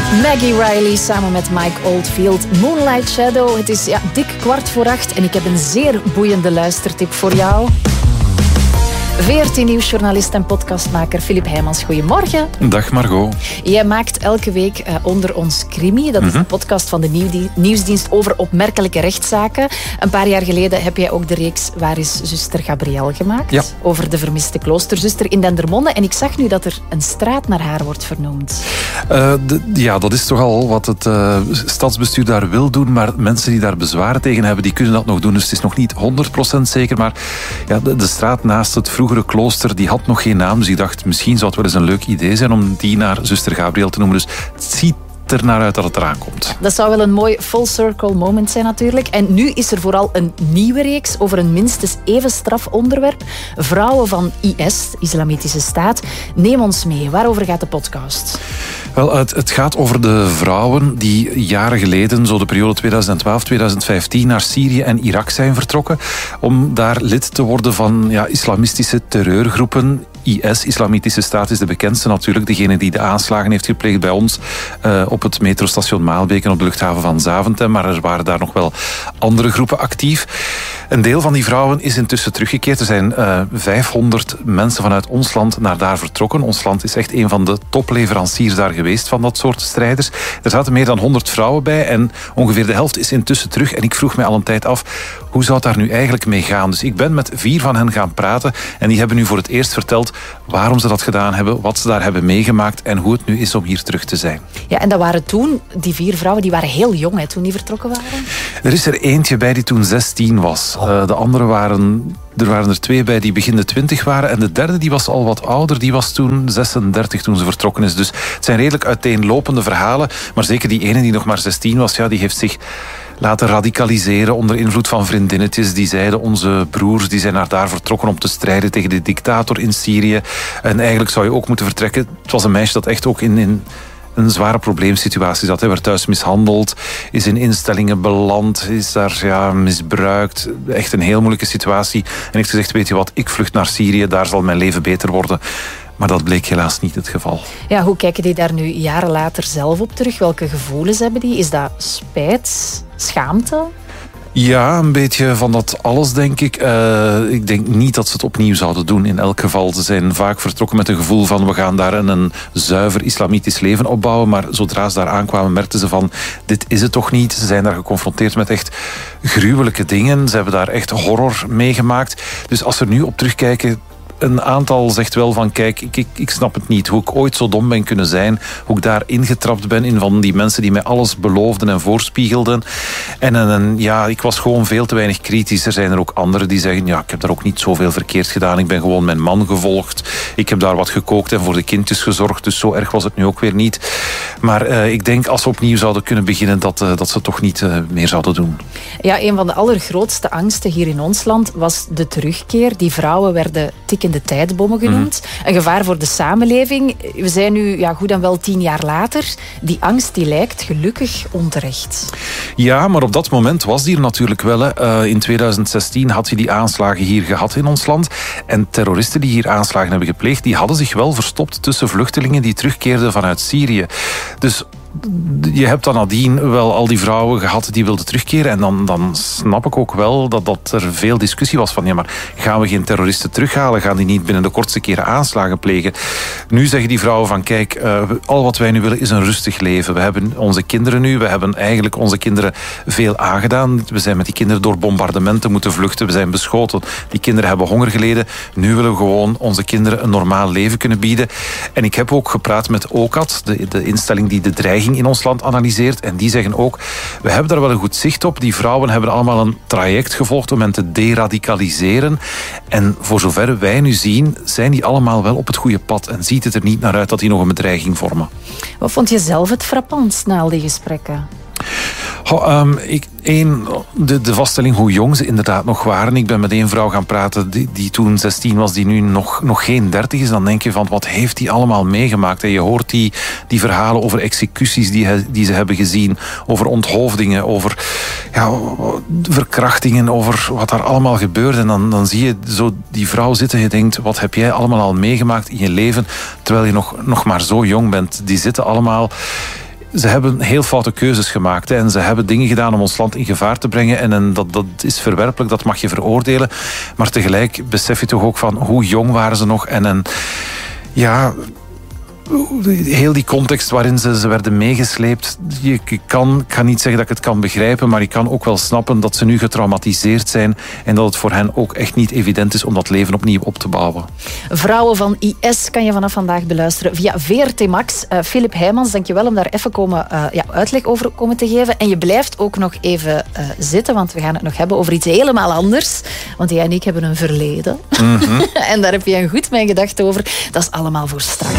Maggie Riley samen met Mike Oldfield. Moonlight Shadow. Het is dik 7:15 en ik heb een zeer boeiende luistertip voor jou. VRT Nieuwsjournalist en podcastmaker Filip Heijmans, goedemorgen. Dag Margot. Jij maakt elke week Onder ons Krimi. Dat is een podcast van de Nieuwsdienst over opmerkelijke rechtszaken. Een paar jaar geleden heb jij ook de reeks Waar is zuster Gabrielle gemaakt? Ja. Over de vermiste kloosterzuster in Dendermonde. En ik zag nu dat er een straat naar haar wordt vernoemd. Dat is toch al wat het stadsbestuur daar wil doen, maar mensen die daar bezwaren tegen hebben, die kunnen dat nog doen. Dus het is nog niet 100% zeker, maar de straat naast het vroegere klooster, die had nog geen naam. Dus ik dacht, misschien zou het wel eens een leuk idee zijn om die naar zuster Gabrielle te noemen. Dus het ziet er naar uit dat het eraan komt. Dat zou wel een mooi full circle moment zijn natuurlijk. En nu is er vooral een nieuwe reeks over een minstens even straf onderwerp. Vrouwen van IS, Islamitische Staat. Neem ons mee. Waarover gaat de podcast? Wel, het gaat over de vrouwen die jaren geleden, zo de periode 2012-2015, naar Syrië en Irak zijn vertrokken om daar lid te worden van islamistische terreurgroepen. IS, Islamitische Staat, is de bekendste natuurlijk. Degene die de aanslagen heeft gepleegd bij ons op het metrostation Maalbeek en op de luchthaven van Zaventem. Maar er waren daar nog wel andere groepen actief. Een deel van die vrouwen is intussen teruggekeerd. Er zijn 500 mensen vanuit ons land naar daar vertrokken. Ons land is echt een van de topleveranciers daar geweest van dat soort strijders. Er zaten meer dan 100 vrouwen bij en ongeveer de helft is intussen terug. En ik vroeg mij al een tijd af, hoe zou het daar nu eigenlijk mee gaan? Dus ik ben met 4 van hen gaan praten en die hebben nu voor het eerst verteld waarom ze dat gedaan hebben, wat ze daar hebben meegemaakt en hoe het nu is om hier terug te zijn. Ja, en dat waren toen, die 4 vrouwen, die waren heel jong toen die vertrokken waren? Er is er eentje bij die toen 16 was. De andere waren er 2 bij die begin de 20 waren. En de derde die was al wat ouder. Die was toen 36 toen ze vertrokken is. Dus het zijn redelijk uiteenlopende verhalen. Maar zeker die ene die nog maar 16 was, die heeft zich laten radicaliseren onder invloed van vriendinnetjes. Die zeiden, onze broers die zijn naar daar vertrokken om te strijden tegen de dictator in Syrië. En eigenlijk zou je ook moeten vertrekken. Het was een meisje dat echt ook in een zware probleemsituatie zat. Hij werd thuis mishandeld, is in instellingen beland, is daar misbruikt. Echt een heel moeilijke situatie. En heeft gezegd, weet je wat, ik vlucht naar Syrië, daar zal mijn leven beter worden. Maar dat bleek helaas niet het geval. Ja, hoe kijken die daar nu jaren later zelf op terug? Welke gevoelens hebben die? Is dat spijt, schaamte? Ja, een beetje van dat alles, denk ik. Ik denk niet dat ze het opnieuw zouden doen. In elk geval, ze zijn vaak vertrokken met een gevoel van we gaan daar een zuiver islamitisch leven opbouwen. Maar zodra ze daar aankwamen, merkten ze van dit is het toch niet. Ze zijn daar geconfronteerd met echt gruwelijke dingen. Ze hebben daar echt horror meegemaakt. Dus als we er nu op terugkijken, een aantal zegt wel van kijk, ik snap het niet. Hoe ik ooit zo dom ben kunnen zijn. Hoe ik daar ingetrapt ben in van die mensen die mij alles beloofden en voorspiegelden. En ik was gewoon veel te weinig kritisch. Er zijn er ook anderen die zeggen, ik heb daar ook niet zoveel verkeerd gedaan. Ik ben gewoon mijn man gevolgd. Ik heb daar wat gekookt en voor de kindjes gezorgd. Dus zo erg was het nu ook weer niet. Maar ik denk als we opnieuw zouden kunnen beginnen, dat ze het toch niet meer zouden doen. Ja, een van de allergrootste angsten hier in ons land was de terugkeer. Die vrouwen werden tikkende tijdbommen genoemd. Een gevaar voor de samenleving. We zijn nu goed en wel 10 jaar later. Die angst die lijkt gelukkig onterecht. Ja, maar op dat moment was die er natuurlijk wel. In 2016 had je die aanslagen hier gehad in ons land. En terroristen die hier aanslagen hebben gepleegd, die hadden zich wel verstopt tussen vluchtelingen die terugkeerden vanuit Syrië. Dus je hebt dan nadien wel al die vrouwen gehad die wilden terugkeren. En dan snap ik ook wel dat er veel discussie was van maar gaan we geen terroristen terughalen? Gaan die niet binnen de kortste keren aanslagen plegen? Nu zeggen die vrouwen van kijk, al wat wij nu willen is een rustig leven. We hebben onze kinderen nu. We hebben eigenlijk onze kinderen veel aangedaan. We zijn met die kinderen door bombardementen moeten vluchten. We zijn beschoten. Die kinderen hebben honger geleden. Nu willen we gewoon onze kinderen een normaal leven kunnen bieden. En ik heb ook gepraat met OCAD, de instelling die de dreiging in ons land analyseert. En die zeggen ook, we hebben daar wel een goed zicht op. Die vrouwen hebben allemaal een traject gevolgd om hen te deradicaliseren. En voor zover wij nu zien, zijn die allemaal wel op het goede pad. En ziet het er niet naar uit dat die nog een bedreiging vormen. Wat vond je zelf het frappantst na al die gesprekken? De vaststelling hoe jong ze inderdaad nog waren. Ik ben met 1 vrouw gaan praten die toen 16 was, die nu nog geen 30 is. Dan denk je van, wat heeft die allemaal meegemaakt? En je hoort die verhalen over executies die ze hebben gezien, over onthoofdingen, over verkrachtingen, over wat daar allemaal gebeurt. En dan zie je zo die vrouw zitten en je denkt, wat heb jij allemaal al meegemaakt in je leven, terwijl je nog maar zo jong bent. Die zitten allemaal ze hebben heel foute keuzes gemaakt. Hè, en ze hebben dingen gedaan om ons land in gevaar te brengen. En dat is verwerpelijk, dat mag je veroordelen. Maar tegelijk besef je toch ook van hoe jong waren ze nog. En ja, heel die context waarin ze werden meegesleept. Ik kan niet zeggen dat ik het kan begrijpen, maar ik kan ook wel snappen dat ze nu getraumatiseerd zijn en dat het voor hen ook echt niet evident is om dat leven opnieuw op te bouwen. Vrouwen van IS kan je vanaf vandaag beluisteren via VRT Max. Philip Heijmans, dankjewel om daar even uitleg over komen te geven. En je blijft ook nog even zitten, want we gaan het nog hebben over iets helemaal anders. Want jij en ik hebben een verleden. En daar heb je een goed mijn gedacht over. Dat is allemaal voor straks.